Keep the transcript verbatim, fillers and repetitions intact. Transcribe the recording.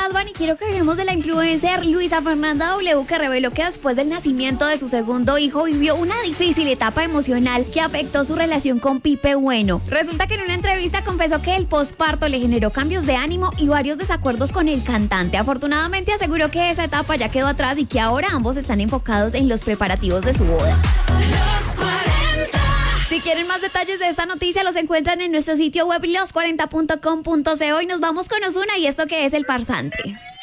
Bad Bunny, quiero que hablemos de la influencer Luisa Fernanda W, que reveló que después del nacimiento de su segundo hijo vivió una difícil etapa emocional que afectó su relación con Pipe Bueno. Resulta que en una entrevista confesó que el posparto le generó cambios de ánimo y varios desacuerdos con el cantante. Afortunadamente aseguró que esa etapa ya quedó atrás y que ahora ambos están enfocados en los preparativos de su boda. Los cuarenta. Si quieren más detalles de esta noticia, los encuentran en nuestro sitio web los cuarenta punto com punto co y nos vamos con Ozuna y esto que es El Farsante.